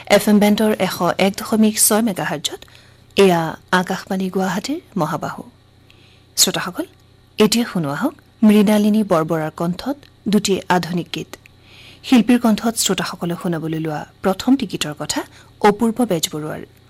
FM বেণ্ডৰ 101.6 মেগাহাৰ্জত এয়া আকাশবাণী গুৱাহাটীৰ মহাবাহু। শ্ৰোতাসকল, এতিয়া শুনো আহক মৃণালিনী বৰবৰাৰ কণ্ঠত দুটি আধুনিক গীত। শিল্পীৰ কণ্ঠত শ্ৰোতাসকলে শুনাবলৈ লোৱা প্ৰথমটি গীতৰ কথা অপূৰ্ব বেজবৰুৱাৰ।